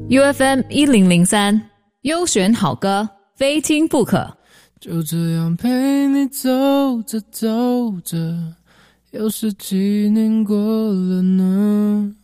UFM 1003优选好歌，非听不可。 就这样陪你走着走着，又是几年过了呢？